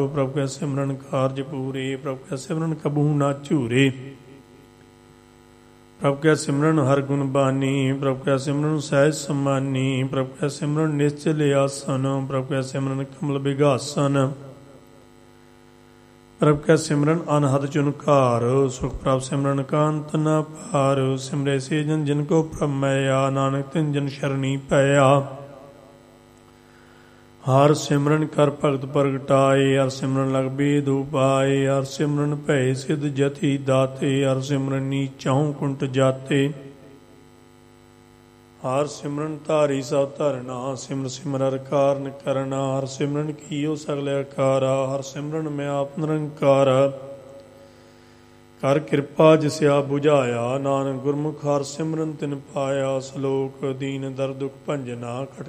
ਪ੍ਰਭ ਕੈ ਸਿਮਰਨ ਕਾਰਜ ਪੂਰੇ। ਪ੍ਰਭ ਕੈ ਸਿਮਰਨ ਕਬਹੂ ਨਾ ਝੂਰੇ। ਪ੍ਰਭ ਕੈ ਸਿਮਰਨ ਹਰ ਗੁਣ ਬਾਨੀ। ਪ੍ਰਭ ਕੈ ਸਿਮਰਨ ਸਹਿਜ ਸਮਾਨੀ। ਪ੍ਰਭ ਕੈ ਸਿਮਰਨ ਨਿਸ਼ਚਲ ਆਸਨ। ਪ੍ਰਭ ਕੈ ਸਿਮਰਨ ਕਮਲ ਬਿਗਾਸਨ। ਪ੍ਰਭ ਕੈ ਸਿਮਰਨ ਅਨਹਦ ਚੁਨਕਾਰ। ਸੁਖ ਪ੍ਰਭ ਸਿਮਰਨ ਕਾ ਅੰਤ ਨ ਪਾਰ। ਸਿਮਰੇ ਸੇ ਜਨ ਜਿਨ ਕੋ ਪ੍ਰਭ ਮੈਇਆ। ਨਾਨਕ ਤਿਨ ਜਨ ਸ਼ਰਣੀ ਪੈਇਆ। ਹਰ ਸਿਮਰਨ ਕਰ ਭਗਤ ਪ੍ਰਗਟਾਏ। ਹਰ ਸਿਮਰਨ ਲਗ ਬੇਦ ਉਪਾਏ। ਹਰ ਸਿਮਰਨ ਭੈ ਸਿਧ ਜਤੀ ਦਾਤੇ। ਹਰ ਸਿਮਰਨ ਨੀਚਾਉ ਕੁੰਟ ਜਾਤੇ। ਹਰ ਸਿਮਰਨ ਧਾਰੀ ਸਭ ਧਰਨਾ। ਸਿਮਰ ਸਿਮਰ ਹਰ ਕਾਰਨ ਕਰਨਾ। ਹਰ ਸਿਮਰਨ ਕੀਓ ਸਗਲ ਆਕਾਰਾ। ਹਰ ਸਿਮਰਨ ਮੈਂ ਆਪ ਨਿਰੰਕਾਰਾ। ਕਰ ਕਿਰਪਾ ਜਿਸ ਆਪ ਬੁਝਾਇਆ। ਨਾਨਕ ਗੁਰਮੁਖ ਹਰ ਸਿਮਰਨ ਤਿਨ ਪਾਇਆ। ਸਲੋਕ ਦੀਨ ਦਰ ਦੁਖ ਭੰਜਨਾ। ਖਟ